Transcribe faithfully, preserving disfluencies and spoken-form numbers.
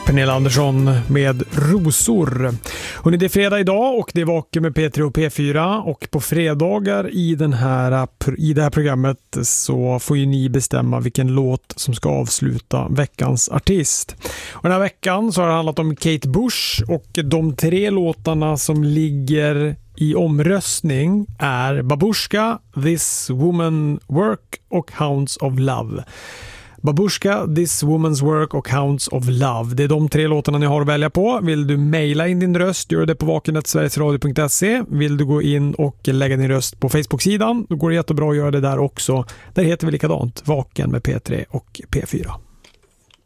Pernilla Andersson med Rosor. Hörrni, det är fredag idag och det är Vaken med P tre och P fyra, och på fredagar i, den här, i det här programmet så får ju ni bestämma vilken låt som ska avsluta veckans artist. Och den här veckan så har det handlat om Kate Bush, och de tre låtarna som ligger i omröstning är Babushka, This Woman Work och Hounds of Love. Babushka, This Woman's Work och Hounds of Love. Det är de tre låtarna ni har att välja på. Vill du mejla in din röst, gör det på vaken snabel-a sverigesradio punkt se. Vill du gå in och lägga din röst på Facebook-sidan, då går det jättebra att göra det där också. Där heter vi likadant, Vaken med P tre och P fyra.